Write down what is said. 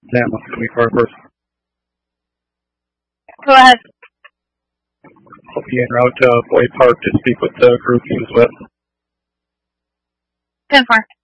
Sam wants to be far first. Go ahead. I'll be en route to Boyd Park to speak with the group he was with. 10-4.